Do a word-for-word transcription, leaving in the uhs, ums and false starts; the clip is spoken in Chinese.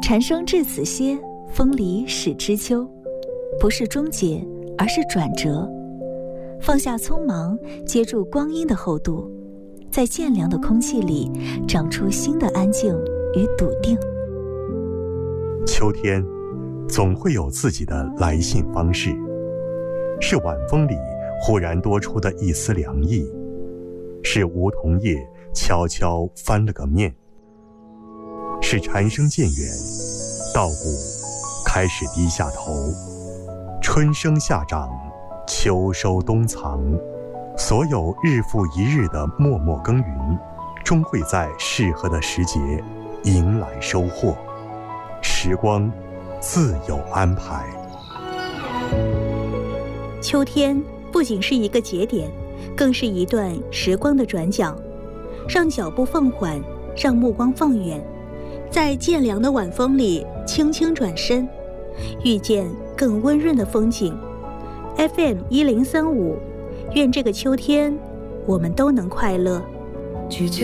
蝉声至此歇，风离始知秋。不是终结，而是转折。放下匆忙，接住光阴的厚度，在渐凉的空气里长出新的安静与笃定。 秋天总会有自己的来信方式，是晚风里忽然多出的一丝凉意，是梧桐叶悄悄翻了个面，是蝉声渐远，稻谷开始低下头，春生夏长，秋收冬藏，所有日复一日的默默耕耘，终会在适合的时节迎来收获。时光自有安排。 秋天不仅是一个节点，更是一段时光的转角，让脚步放缓，让目光放远，在渐凉的晚风里轻轻转身，遇见更温润的风景。 F M 一零三五，愿这个秋天我们都能快乐。 举酒